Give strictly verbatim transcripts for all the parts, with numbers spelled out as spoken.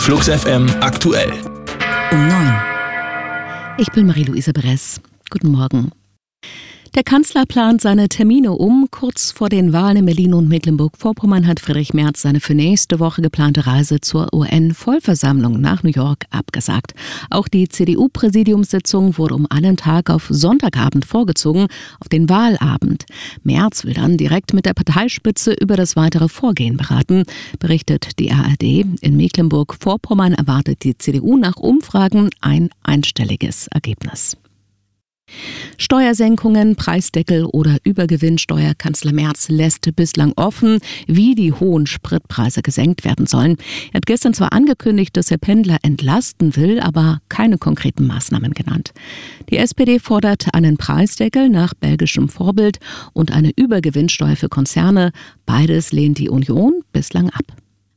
Flux F M aktuell. Um neun. Ich bin Marie-Louise Bress. Guten Morgen. Der Kanzler plant seine Termine um. Kurz vor den Wahlen in Berlin und Mecklenburg-Vorpommern hat Friedrich Merz seine für nächste Woche geplante Reise zur U N-Vollversammlung nach New York abgesagt. Auch die C D U-Präsidiumssitzung wurde um einen Tag auf Sonntagabend vorgezogen, auf den Wahlabend. Merz will dann direkt mit der Parteispitze über das weitere Vorgehen beraten, berichtet die A R D. In Mecklenburg-Vorpommern erwartet die C D U nach Umfragen ein einstelliges Ergebnis. Steuersenkungen, Preisdeckel oder Übergewinnsteuer. Kanzler Merz lässt bislang offen, wie die hohen Spritpreise gesenkt werden sollen. Er hat gestern zwar angekündigt, dass er Pendler entlasten will, aber keine konkreten Maßnahmen genannt. Die S P D fordert einen Preisdeckel nach belgischem Vorbild und eine Übergewinnsteuer für Konzerne. Beides lehnt die Union bislang ab.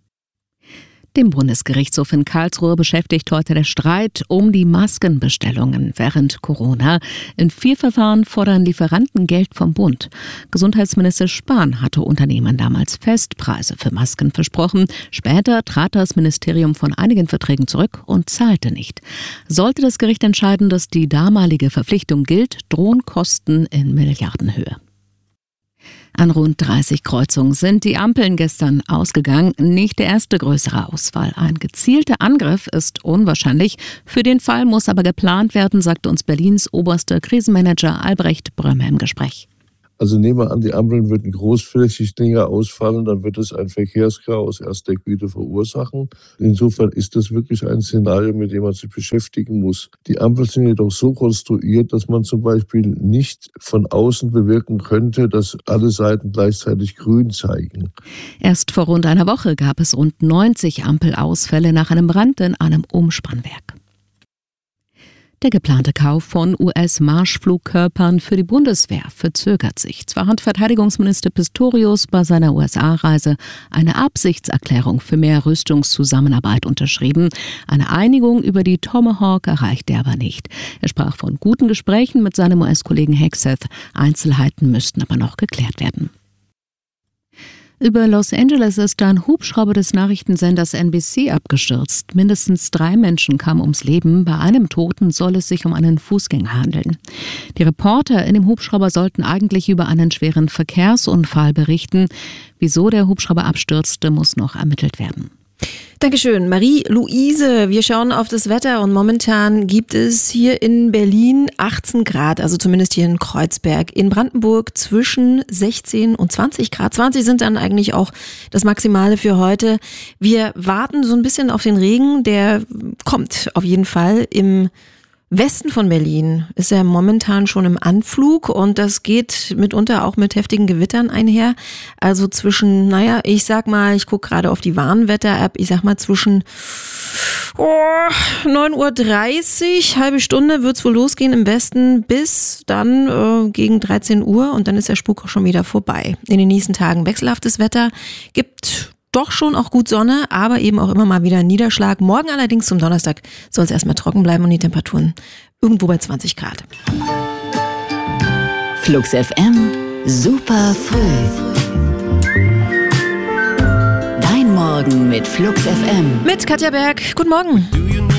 Dem Bundesgerichtshof in Karlsruhe beschäftigt heute der Streit um die Maskenbestellungen während Corona. In vier Verfahren fordern Lieferanten Geld vom Bund. Gesundheitsminister Spahn hatte Unternehmen damals Festpreise für Masken versprochen. Später trat das Ministerium von einigen Verträgen zurück und zahlte nicht. Sollte das Gericht entscheiden, dass die damalige Verpflichtung gilt, drohen Kosten in Milliardenhöhe. An rund dreißig Kreuzungen sind die Ampeln gestern ausgegangen. Nicht der erste größere Ausfall. Ein gezielter Angriff ist unwahrscheinlich. Für den Fall muss aber geplant werden, sagt uns Berlins oberster Krisenmanager Albrecht Brömme im Gespräch. Also nehmen wir an, die Ampeln würden großflächig länger ausfallen, dann wird es ein Verkehrschaos erster Güte verursachen. Insofern ist das wirklich ein Szenario, mit dem man sich beschäftigen muss. Die Ampeln sind jedoch so konstruiert, dass man zum Beispiel nicht von außen bewirken könnte, dass alle Seiten gleichzeitig grün zeigen. Erst vor rund einer Woche gab es rund neunzig Ampelausfälle nach einem Brand in einem Umspannwerk. Der geplante Kauf von U S-Marschflugkörpern für die Bundeswehr verzögert sich. Zwar hat Verteidigungsminister Pistorius bei seiner U S A-Reise eine Absichtserklärung für mehr Rüstungszusammenarbeit unterschrieben. Eine Einigung über die Tomahawk erreichte er aber nicht. Er sprach von guten Gesprächen mit seinem U S-Kollegen Hegseth. Einzelheiten müssten aber noch geklärt werden. Über Los Angeles ist ein Hubschrauber des Nachrichtensenders N B C abgestürzt. Mindestens drei Menschen kamen ums Leben. Bei einem Toten soll es sich um einen Fußgänger handeln. Die Reporter in dem Hubschrauber sollten eigentlich über einen schweren Verkehrsunfall berichten. Wieso der Hubschrauber abstürzte, muss noch ermittelt werden. Dankeschön, Marie-Louise. Wir schauen auf das Wetter und momentan gibt es hier in Berlin achtzehn Grad, also zumindest hier in Kreuzberg. In Brandenburg zwischen sechzehn und zwanzig Grad. zwanzig sind dann eigentlich auch das Maximale für heute. Wir warten so ein bisschen auf den Regen, der kommt auf jeden Fall. Im Westen von Berlin ist er momentan schon im Anflug und das geht mitunter auch mit heftigen Gewittern einher. Also zwischen, naja, ich sag mal, ich gucke gerade auf die Warnwetter-App, ich sag mal zwischen oh, neun Uhr dreißig, halbe Stunde wird's wohl losgehen im Westen bis dann äh, gegen dreizehn Uhr und dann ist der Spuk auch schon wieder vorbei. In den nächsten Tagen wechselhaftes Wetter, gibt doch schon auch gut Sonne, aber eben auch immer mal wieder Niederschlag. Morgen allerdings zum Donnerstag soll es erstmal trocken bleiben und die Temperaturen irgendwo bei zwanzig Grad. Flux F M, super früh. Dein Morgen mit Flux F M. Mit Katja Berg. Guten Morgen.